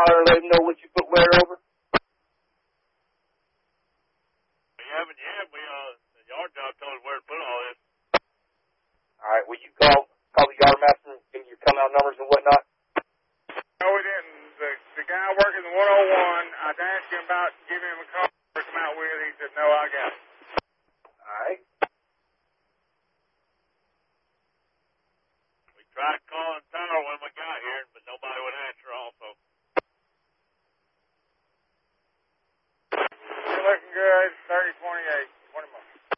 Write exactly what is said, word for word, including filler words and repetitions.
holler and let him know what you put where over? We haven't yet. We, uh, the yard job told us where to put all this. All right, will you call call the yard master and give your come out numbers and whatnot? No, we didn't. The, the guy working the one oh one, I asked him about giving him a call to come out with. He said, no, I got it. All right. We tried calling tower when we got here, but nobody would answer also. You're looking good. thirty twenty-eight. twenty months.